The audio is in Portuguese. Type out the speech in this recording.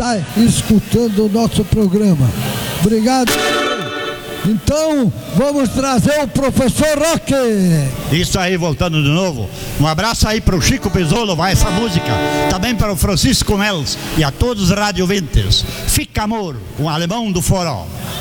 está escutando o nosso programa. Obrigado. Então, vamos trazer o professor Roque. Isso aí, voltando de novo. Um abraço aí para o Chico Pizzolo, vai essa música. Também para o Francisco Mels e a todos os radiovintes. Fica Amor, o alemão do forró.